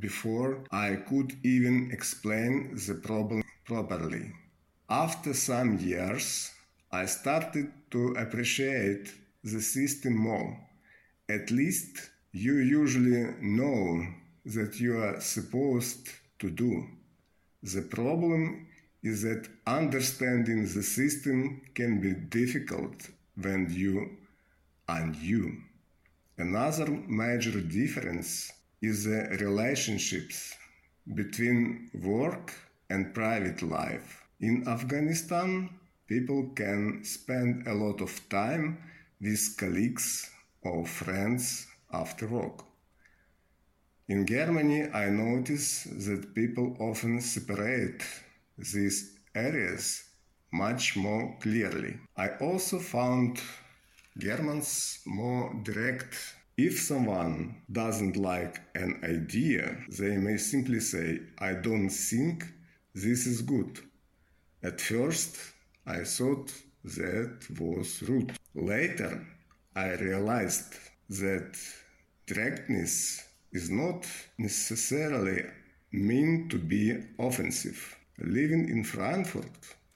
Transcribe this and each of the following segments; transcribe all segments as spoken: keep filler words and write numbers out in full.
before I could even explain the problem properly. After some years, I started to appreciate the system more. At least you usually know that you are supposed to do. The problem is that understanding the system can be difficult when you are new. Another major difference is the relationships between work and private life. In Afghanistan, people can spend a lot of time with colleagues or friends after work. In Germany, I notice that people often separate these areas much more clearly. I also found Germans more direct. If someone doesn't like an idea, they may simply say, "I don't think this is good." At first, I thought that was rude. Later, I realized that directness is not necessarily meant to be offensive. Living in Frankfurt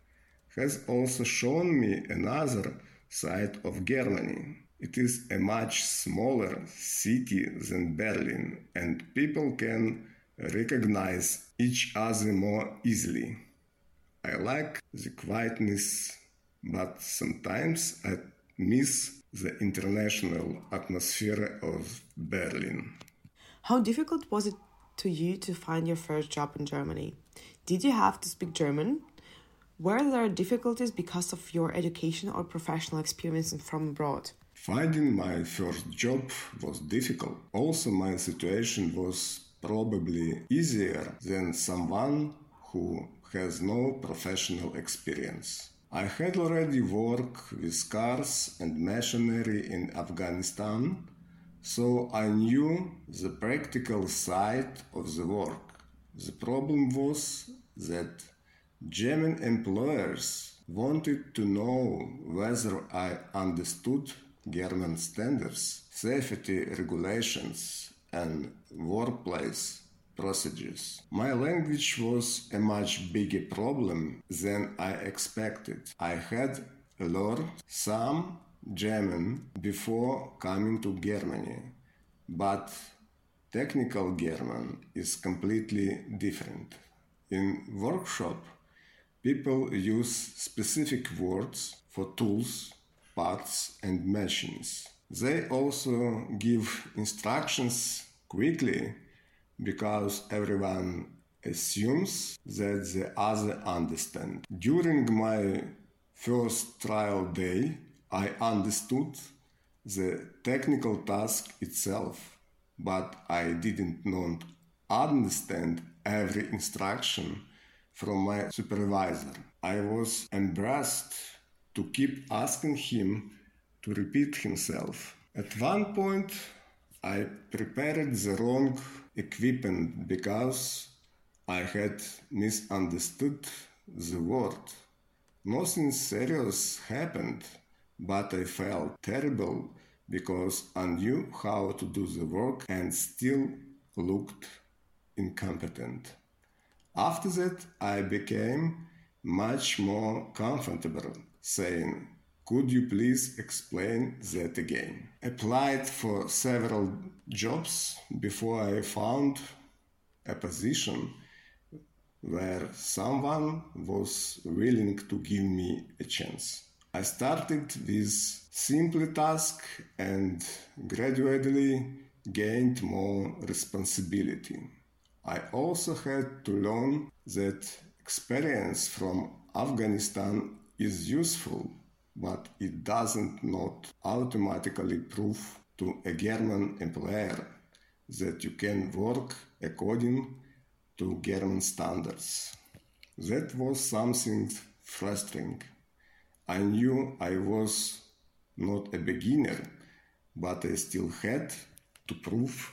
has also shown me another side of Germany. It is a much smaller city than Berlin, and people can recognize each other more easily. I like the quietness, but sometimes I miss the international atmosphere of Berlin. How difficult was it to you to find your first job in Germany? Did you have to speak German? Were there difficulties because of your education or professional experience from abroad? Finding my first job was difficult. Also, my situation was probably easier than someone who has no professional experience. I had already worked with cars and machinery in Afghanistan, so I knew the practical side of the work. The problem was that German employers wanted to know whether I understood German standards, safety regulations, and workplace procedures. My language was a much bigger problem than I expected. I had learned some German before coming to Germany, but technical German is completely different. In workshop, people use specific words for tools, parts, and machines. They also give instructions quickly because everyone assumes that the other understands. During my first trial day, I understood the technical task itself, but I didn't not understand every instruction from my supervisor. I was embarrassed to keep asking him to repeat himself. At one point, I prepared the wrong equipment because I had misunderstood the word. Nothing serious happened, but I felt terrible because I knew how to do the work and still looked incompetent. After that, I became much more comfortable saying, "Could you please explain that again?" Applied for several jobs before I found a position where someone was willing to give me a chance. I started with simple tasks and gradually gained more responsibility. I also had to learn that experience from Afghanistan is useful, but it doesn't not automatically prove to a German employer that you can work according to German standards. That was something frustrating. I knew I was not a beginner, but I still had to prove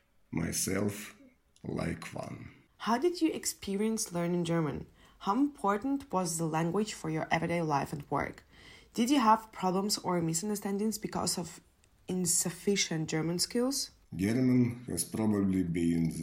myself like one. How did you experience learning German? How important was the language for your everyday life and work? Did you have problems or misunderstandings because of insufficient German skills? German has probably been